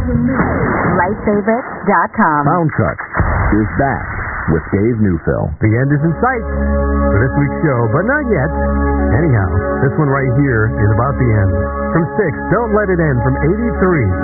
LightSaver.com. Sound Cuts is back with Dave Neufeld. The end is in sight for this week's show, but not yet. Anyhow, this one right here is about the end. From 6, Don't Let It End from 83.